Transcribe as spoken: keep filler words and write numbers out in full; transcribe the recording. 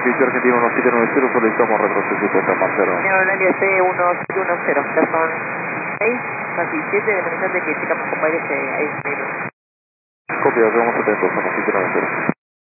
edificio argentino uno siete nueve cero, solicitamos retroceso puesta en marcha. Neolandia C uno siete uno cero, ya son seis, casi siete, de la mitad de que checamos con varios que hay minutos. Copia, quedamos atentos, somos siete nueve cero.